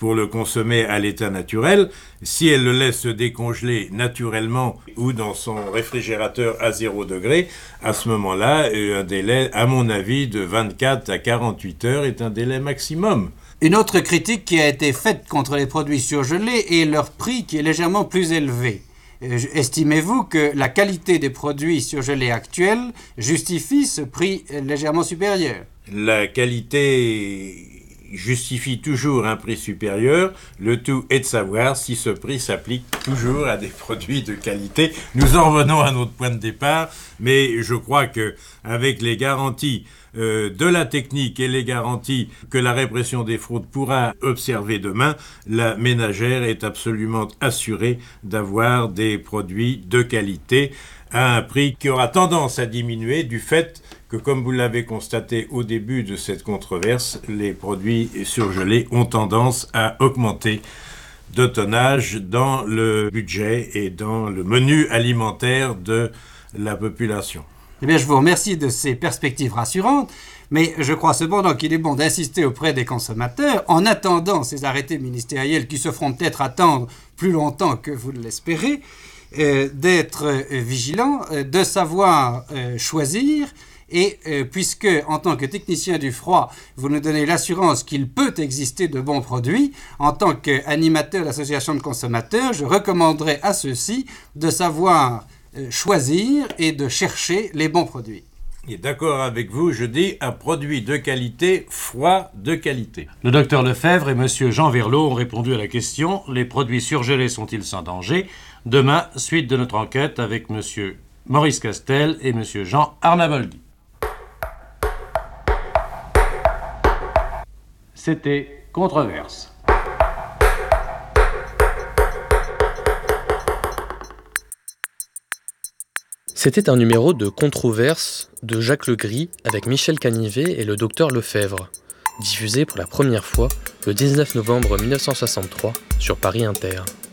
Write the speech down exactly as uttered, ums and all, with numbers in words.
pour le consommer à l'état naturel. Si elle le laisse se décongeler naturellement ou dans son réfrigérateur à zéro degré, à ce moment-là, un délai, à mon avis, de vingt-quatre à quarante-huit heures est un délai maximum. Une autre critique qui a été faite contre les produits surgelés est leur prix qui est légèrement plus élevé. Estimez-vous que la qualité des produits surgelés actuels justifie ce prix légèrement supérieur? La qualité justifie toujours un prix supérieur. Le tout est de savoir si ce prix s'applique toujours à des produits de qualité. Nous en revenons à notre point de départ, mais je crois que avec les garanties euh, de la technique et les garanties que la répression des fraudes pourra observer demain, la ménagère est absolument assurée d'avoir des produits de qualité à un prix qui aura tendance à diminuer du fait que, comme vous l'avez constaté au début de cette controverse, les produits surgelés ont tendance à augmenter de tonnage dans le budget et dans le menu alimentaire de la population. Eh bien, je vous remercie de ces perspectives rassurantes, mais je crois cependant qu'il est bon d'insister auprès des consommateurs, en attendant ces arrêtés ministériels qui se feront peut-être attendre plus longtemps que vous l'espérez, euh, d'être euh, vigilants, euh, de savoir euh, choisir. Et euh, puisque, en tant que technicien du froid, vous nous donnez l'assurance qu'il peut exister de bons produits, en tant qu'animateur de l'association de consommateurs, je recommanderais à ceux-ci de savoir euh, choisir et de chercher les bons produits. Et d'accord avec vous, je dis un produit de qualité, froid de qualité. Le docteur Lefebvre et M. Jean Verlot ont répondu à la question « Les produits surgelés sont-ils sans danger ?» Demain, suite de notre enquête avec M. Maurice Castel et M. Jean Arnaboldi. C'était Controverse. C'était un numéro de Controverse de Jacques Legris avec Michel Canivet et le docteur Lefebvre, diffusé pour la première fois le dix-neuf novembre mille neuf cent soixante-trois sur Paris Inter.